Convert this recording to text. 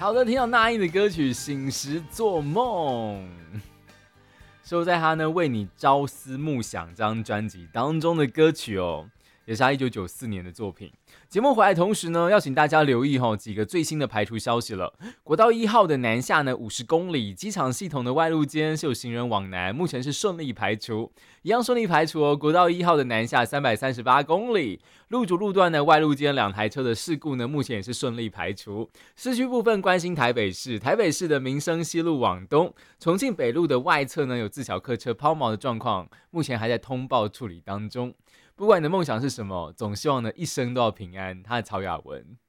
好的，听到那英的歌曲《醒时做梦》，收在他呢为你朝思暮想这张专辑当中的歌曲哦，也是他1994年的作品。节目回来同时呢，要请大家留意几个最新的排除消息了。国道1号的南下呢50公里，机场系统的外路间是有行人往南，目前是顺利排除，一样顺利排除哦。国道1号的南下338公里，路主路段的外路间2台车的事故呢，目前也是顺利排除。市区部分关心台北市，台北市的民生西路往东，重庆北路的外侧呢有自小客车抛锚的状况，目前还在通报处理当中。不管你的梦想是什么，总希望呢一生都要平安。他的曹雅文。